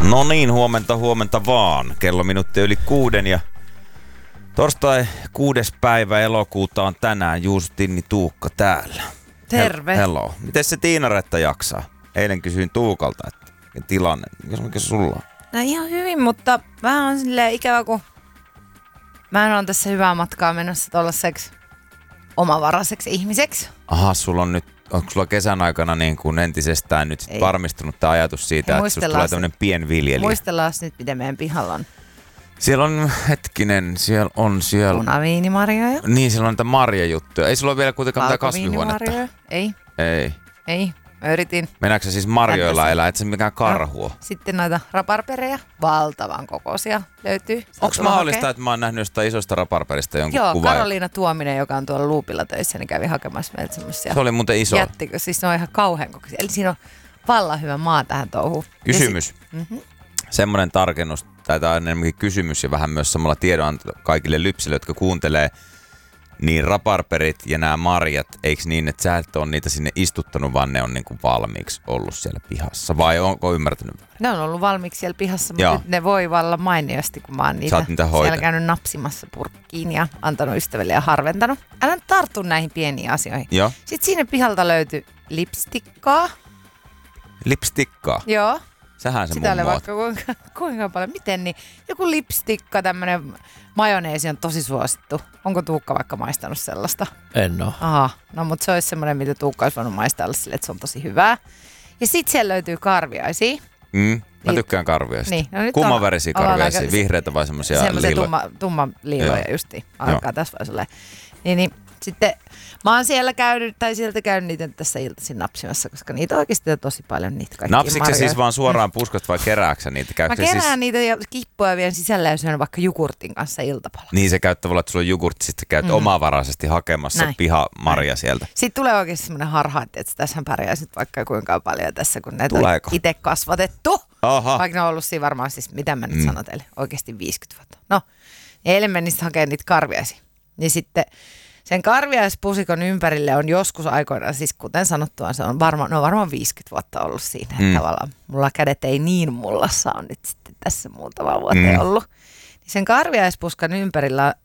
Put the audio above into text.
No niin, huomenta vaan. Kello minuutti yli 6 ja torstai 6. päivä elokuuta on tänään. Juuso-Tinni Tuukka täällä. Terve. Hello. Miten se Tiina-Retta jaksaa? Eilen kysyin Tuukalta, että tilanne. Mikä sulla on? No ihan hyvin, mutta vähän on silleen ikävä, kun mä oon tässä hyvää matkaa menossa tollaiseksi omavaraiseksi ihmiseksi. Aha, sulla on nyt, onko sulla kesän aikana niin kuin entisestään nyt sit varmistunut tämä ajatus siitä, että susta tulee tämmönen pienviljelijä? Muistellaan nyt, miten meidän pihalla on. Siellä on, siellä on punaviinimarjoja. Niin, siellä on niitä marjajuttuja. Ei sulla ole vielä kuitenkaan mitään kasvihuonetta? Ei. Mä yritin. Mennäänkö siis marjoilla elää, et se mikään karhua? Sitten noita raparpereja, valtavan kokoisia löytyy. Onko mahdollista, että mä oon nähnyt jostain isosta raparperista jonkun kuvan? Joo, Karoliina Tuominen, joka on tuolla Luupilla töissä, niin kävi hakemassa meiltä semmosia. Se oli muuten iso. Jättikö? Siis ne on ihan kauhean kokoisia. Eli siinä on vallan hyvä maa tähän touhuun. Kysymys. Semmoinen tarkennus, tai tämä on enemmänkin kysymys ja vähän myös samalla tiedonanto kaikille lypsille, jotka kuuntelee. Niin raparperit ja nämä marjat, eikö niin, että sä et ole niitä sinne istuttanut, vaan ne on niinku valmiiksi ollut siellä pihassa? Vai onko ymmärtänyt? Ne on ollut valmiiksi siellä pihassa, mutta nyt ne voi vallan mainiosti, kun mä oon niitä siellä käynyt napsimassa purkkiin ja antanut ystäville ja harventanut. Älä tartu näihin pieniin asioihin. Joo. Sitten sinne pihalta löytyi lipstikkaa. Lipstikkaa? Joo. Sähän se sitä mummo vaikka kuinka paljon. Miten niin? Joku lipstikka, tämmönen majoneesi on tosi suosittu. Onko Tuukka vaikka maistanut sellaista? En oo. Aha, no mutta se olisi semmoinen, mitä Tuukka olisi voinut maistaa sille, että se on tosi hyvää. Ja sit siellä löytyy karviaisia. Mä tykkään karviaista. Niin, no kumman värisiä karviaisia? Vihreitä vai semmoisia tumma liiloja justiin. Alkaa tässä vai silleen. Niin, sitten mä oon siellä käynyt, tai sieltä käynyt niitä tässä iltaisin napsimassa, koska niitä oikeasti on tosi paljon niitä kaikkia napsitko se siis vaan suoraan puskasta vai kerääksä niitä? Mä kerään niitä ja kippoja vien sisällä ja syön vaikka jogurtin kanssa iltapäivällä. Niin se käyttää tavallaan, että sulla on jogurtti, sitten käyt omavaraisesti hakemassa pihamarja sieltä. Sitten tulee oikeasti semmoinen harha, että tässä pärjää sitten vaikka kuinka paljon tässä, kun näitä on itse kasvatettu. Aha. Vaikka ne on ollut siinä varmaan siis, mitä mä nyt sanon teille, oikeasti 50 vuotta. No, eilen menin hakemaan niitä karviaisia. Niin sitten sen karviaispusikon ympärille on joskus aikoinaan, siis kuten sanottua, ne on varmaan 50 vuotta ollut siinä. Että tavallaan mulla kädet ei niin mullassa on nyt sitten tässä muutama vuotta ollut. Niin sen karviaispuskan ympärillä